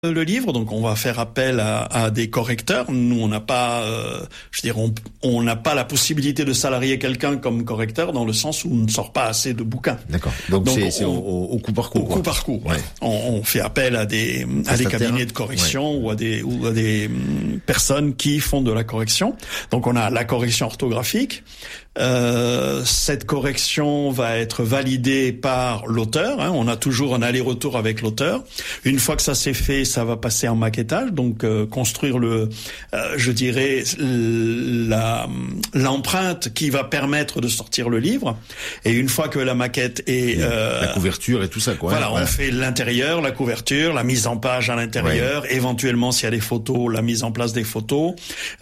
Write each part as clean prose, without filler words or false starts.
le livre, donc on va faire appel à des correcteurs. Nous, on n'a pas, on n'a pas la possibilité de salarier quelqu'un comme correcteur dans le sens où on ne sort pas assez de bouquins. D'accord. Donc c'est au coup par coup. Au coup par coup. Ouais. On fait appel à des cabinets de correction, ouais, ou à des personnes qui font de la correction. Donc on a la correction orthographique. Cette correction va être validée par l'auteur. On a toujours un aller-retour avec l'auteur. Une fois que ça s'est fait, ça va passer en maquettage, donc construire l'empreinte qui va permettre de sortir le livre. Et une fois que la maquette est la couverture et tout ça, quoi. Voilà, on fait l'intérieur, la couverture, la mise en page à l'intérieur, éventuellement s'il y a des photos, la mise en place des photos,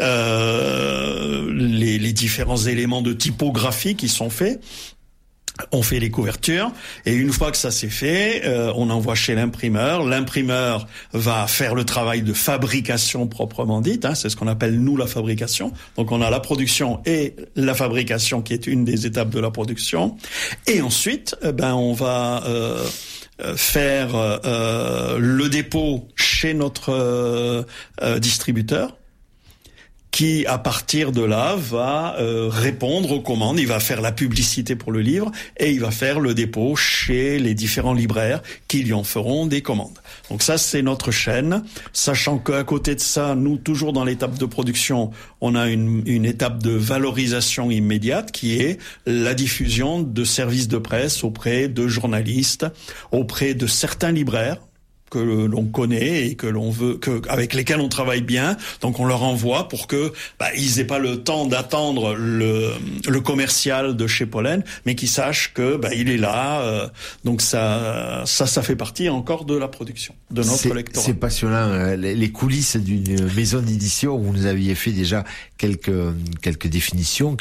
les différents éléments de typographie qui sont faits. On fait les couvertures et une fois que ça c'est fait, on envoie chez l'imprimeur. L'imprimeur va faire le travail de fabrication proprement dite. C'est ce qu'on appelle nous la fabrication. Donc on a la production et la fabrication qui est une des étapes de la production. Et ensuite, on va faire le dépôt chez notre distributeur, qui, à partir de là, va répondre aux commandes. Il va faire la publicité pour le livre et il va faire le dépôt chez les différents libraires qui lui en feront des commandes. Donc ça, c'est notre chaîne. Sachant qu'à côté de ça, nous, toujours dans l'étape de production, on a une étape de valorisation immédiate qui est la diffusion de services de presse auprès de journalistes, auprès de certains libraires que l'on connaît et que l'on veut, avec lesquels on travaille bien. Donc on leur envoie pour que ils aient pas le temps d'attendre le commercial de chez Pollen, mais qu'ils sachent que il est là. Donc ça fait partie encore de la production de notre lectorat. C'est passionnant, les coulisses d'une maison d'édition où vous aviez fait déjà quelques définitions,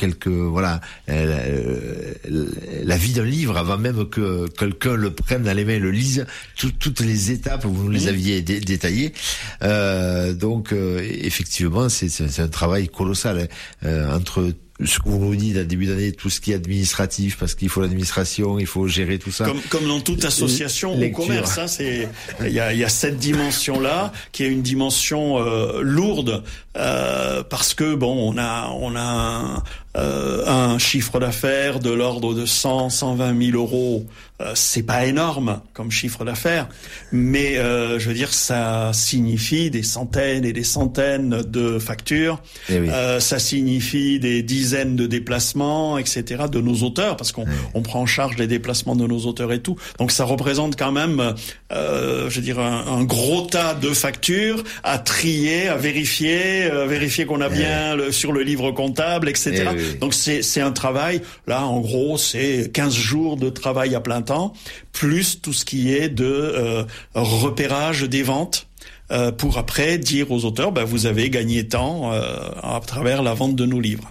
la vie d'un livre avant même que quelqu'un le prenne dans les mains et le lise, toutes les étapes vous nous les aviez détaillées. Donc effectivement, c'est un travail colossal entre ce que vous nous dites à début d'année, tout ce qui est administratif, parce qu'il faut l'administration, il faut gérer tout ça. Comme dans toute association ou commerce, il y a cette dimension-là qui est une dimension lourde, parce que on a un chiffre d'affaires de l'ordre de 120 000 euros. C'est pas énorme comme chiffre d'affaires, mais je veux dire, ça signifie des centaines et des centaines de factures. Ça signifie des dizaines de déplacements, etc., de nos auteurs, parce qu'on prend en charge les déplacements de nos auteurs et tout. Donc ça représente quand même, un gros tas de factures à trier, à vérifier qu'on a bien sur le livre comptable, etc. Donc c'est un travail, là en gros c'est 15 jours de travail à plein temps, plus tout ce qui est de repérage des ventes, pour après dire aux auteurs, vous avez gagné tant à travers la vente de nos livres.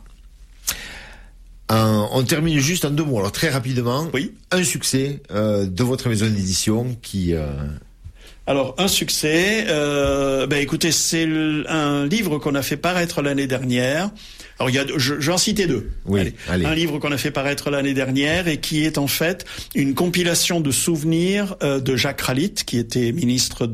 On termine juste en 2 mots, alors très rapidement. Oui. Un succès de votre maison d'édition qui... Alors, un succès, écoutez, c'est un livre qu'on a fait paraître l'année dernière. Alors, je vais en citer 2. Oui, allez. Un livre qu'on a fait paraître l'année dernière et qui est en fait une compilation de souvenirs de Jacques Ralit, qui a été ministre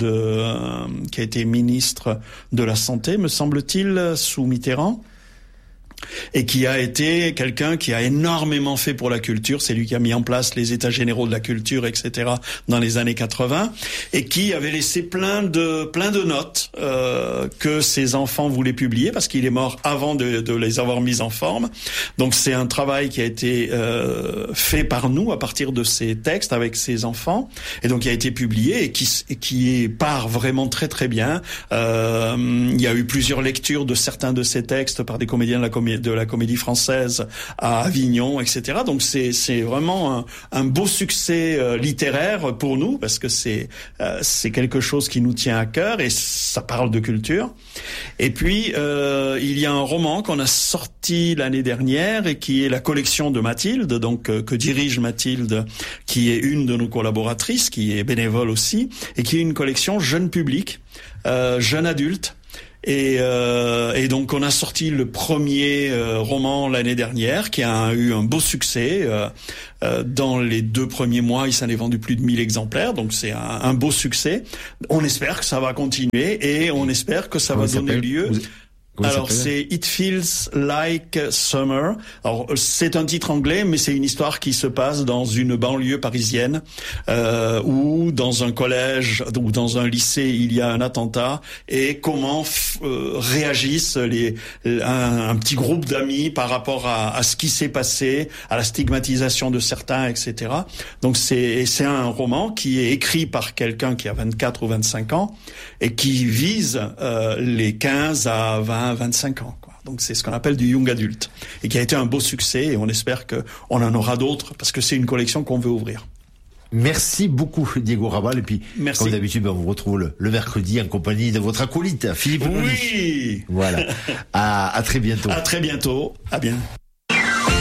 de la Santé, me semble-t-il, sous Mitterrand. Et qui a été quelqu'un qui a énormément fait pour la culture. C'est lui qui a mis en place les états généraux de la culture, etc., dans les années 80, et qui avait laissé plein de notes que ses enfants voulaient publier, parce qu'il est mort avant de les avoir mises en forme. Donc c'est un travail qui a été fait par nous à partir de ces textes avec ses enfants, et donc qui a été publié et qui part vraiment très très bien. Il y a eu plusieurs lectures de certains de ces textes par des comédiens de la Comédie Française à Avignon, etc. Donc c'est vraiment un beau succès littéraire pour nous, parce que c'est quelque chose qui nous tient à cœur et ça parle de culture. Et puis il y a un roman qu'on a sorti l'année dernière et qui est la collection de Mathilde, donc que dirige Mathilde, qui est une de nos collaboratrices, qui est bénévole aussi, et qui est une collection jeune public, jeune adulte, Et donc on a sorti le premier roman l'année dernière qui a eu un beau succès. Dans les 2 premiers mois, il s'en est vendu plus de 1000 exemplaires, donc c'est un beau succès. On espère que ça va continuer et on espère que ça va donner lieu. Alors c'est It Feels Like Summer. Alors c'est un titre anglais, mais c'est une histoire qui se passe dans une banlieue parisienne où dans un collège ou dans un lycée il y a un attentat et comment réagissent un petit groupe d'amis par rapport à ce qui s'est passé, à la stigmatisation de certains, etc. Donc c'est un roman qui est écrit par quelqu'un qui a 24 ou 25 ans et qui vise les 15 à 25 ans, quoi. Donc c'est ce qu'on appelle du young adulte et qui a été un beau succès et on espère que on en aura d'autres parce que c'est une collection qu'on veut ouvrir. Merci beaucoup Diego Rabal et puis merci. Comme d'habitude on vous retrouve le mercredi en compagnie de votre acolyte Philippe Loli. Oui. Voilà. À très bientôt. À très bientôt. À bien.